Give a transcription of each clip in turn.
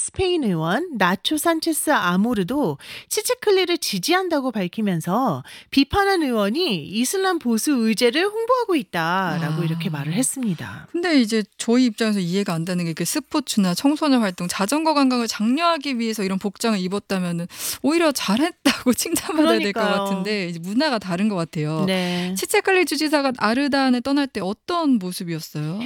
스페인 의원 나초 산체스 아모르도 치치클리를 지지한다고 밝히면서 비판한 의원이 이슬람 보수 의제를 홍보하고 있다라고 이렇게 말을 했습니다. 근데 이제 저희 입장에서 이해가 안 되는 게 이렇게 스포츠나 청소년 활동, 자전거 관광을 장려하기 위해서 이런 복장을 입었다면 오히려 잘했다고 칭찬받아야 될 것 그러니까요. 같은데 이제 문화가 다른 것 같아요. 네. 치체클리 주지사가 아르다안을 떠날 때 어떤 모습이었어요?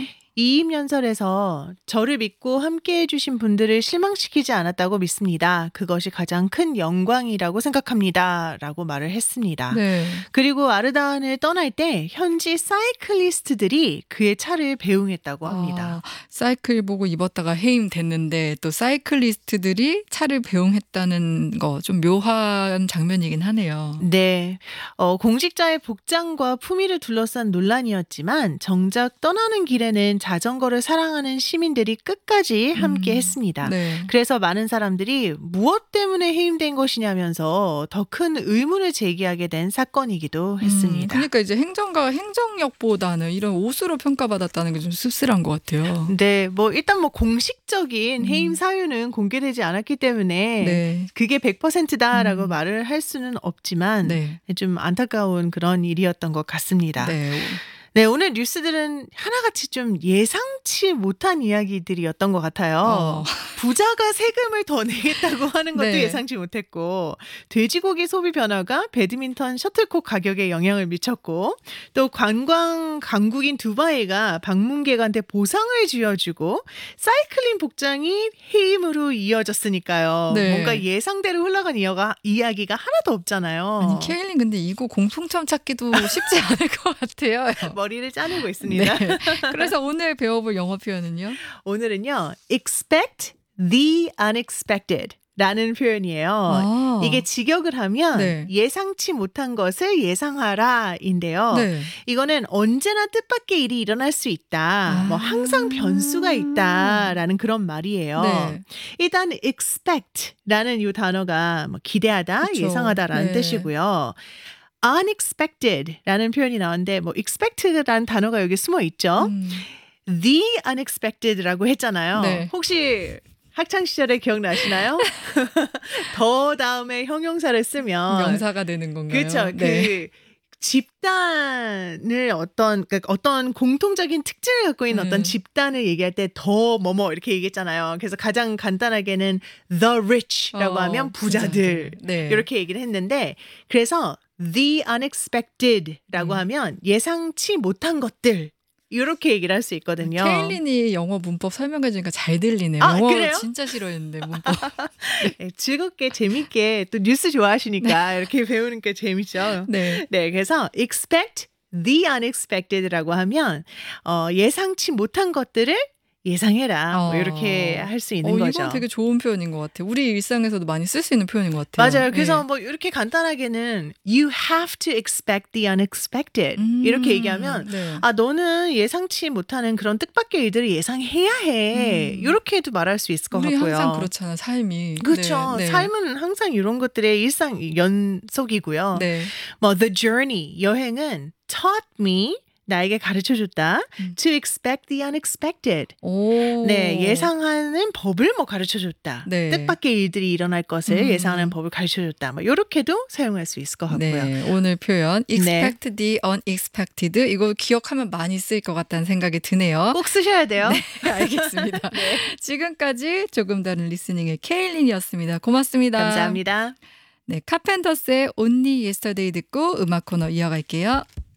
이임연설에서 저를 믿고 함께 해주신 분들을 실망시키지 않았다고 믿습니다. 그것이 가장 큰 영광이라고 생각합니다. 라고 말을 했습니다. 네. 그리고 아르다안을 떠날 때 현지 사이클리스트들이 그의 차를 배웅했다고 합니다. 사이클 보고 입었다가 해임됐는데 또 사이클리스트들이 차를 배웅했다는 거 좀 묘한 장면이긴 하네요. 네. 공직자의 복장과 품위를 둘러싼 논란이었지만 정작 떠나는 길에는 자전거를 사랑하는 시민들이 끝까지 함께 했습니다. 네. 그래서 많은 사람들이 무엇 때문에 해임된 것이냐면서 더 큰 의문을 제기하게 된 사건이기도 했습니다. 그러니까 이제 행정가가 행정력보다는 이런 옷으로 평가받았다는 게 좀 씁쓸한 것 같아요. 네, 일단 공식적인 해임 사유는 공개되지 않았기 때문에 네. 그게 100%다라고 말을 할 수는 없지만 네. 좀 안타까운 그런 일이었던 것 같습니다. 네. 네, 오늘 뉴스들은 하나같이 좀 예상치 못한 이야기들이었던 것 같아요. 부자가 세금을 더 내겠다고 하는 것도 네. 예상치 못했고, 돼지고기 소비 변화가 배드민턴 셔틀콕 가격에 영향을 미쳤고, 또 관광 강국인 두바이가 방문객한테 보상을 쥐어주고, 사이클링 복장이 해임으로 이어졌으니까요. 네. 뭔가 예상대로 흘러간 이야기가 하나도 없잖아요. 아니 케일린 근데 이거 공통점 찾기도 쉽지 않을 것 같아요. 머리를 짜내고 있습니다. 네. 그래서 오늘 배워볼 영어 표현은요? 오늘은요, expect the unexpected 라는 표현이에요. 이게 직역을 하면 네. 예상치 못한 것을 예상하라인데요. 네. 이거는 언제나 뜻밖의 일이 일어날 수 있다. 항상 변수가 있다라는 그런 말이에요. 네. 일단 expect라는 이 단어가 기대하다, 그쵸. 예상하다라는 네. 뜻이고요. unexpected라는 표현이 나왔는데 expected라는 단어가 여기 숨어 있죠. The unexpected라고 했잖아요. 네. 혹시 학창 시절에 기억나시나요? 더 다음에 형용사를 쓰면 명사가 되는 건가요? 그렇죠. 네. 그 집단을 어떤 공통적인 특징을 갖고 있는 어떤 집단을 얘기할 때 더 뭐뭐 이렇게 얘기했잖아요. 그래서 가장 간단하게는 the rich라고 하면 부자들 네. 이렇게 얘기를 했는데 그래서 the unexpected라고 하면 예상치 못한 것들 이렇게 얘기를 할 수 있거든요. 케일린이 영어 문법 설명해 주니까 잘 들리네요. 아, 영어 그래요? 진짜 싫어했는데 문법. 네, 즐겁게 재밌게 또 뉴스 좋아하시니까 이렇게 배우는 게 재밌죠. 네. 네, 그래서 expect the unexpected라고 하면 예상치 못한 것들을 예상해라. 이렇게 할 수 있는 거죠. 이건 되게 좋은 표현인 것 같아요. 우리 일상에서도 많이 쓸 수 있는 표현인 것 같아요. 맞아요. 그래서 이렇게 간단하게는 you have to expect the unexpected 이렇게 얘기하면 네. 너는 예상치 못하는 그런 뜻밖의 일들을 예상해야 해. 이렇게도 말할 수 있을 것 우리 같고요. 항상 그렇잖아 삶이. 그렇죠. 네. 삶은 항상 이런 것들의 일상 연속이고요. 네. the journey 여행은 taught me 나에게 가르쳐줬다. To expect the unexpected. 오. 네, 예상하는 법을 가르쳐줬다. 네. 뜻밖의 일들이 일어날 것을 예상하는 법을 가르쳐줬다. 이렇게도 사용할 수 있을 것 같고요. 네, 오늘 표현 expect the unexpected 이거 기억하면 많이 쓰일 것 같다는 생각이 드네요. 꼭 쓰셔야 돼요. 네, 알겠습니다. 지금까지 조금 다른 리스닝의 케일린이었습니다. 고맙습니다. 감사합니다. 네, 카펜터스의 Only Yesterday 듣고 음악 코너 이어갈게요.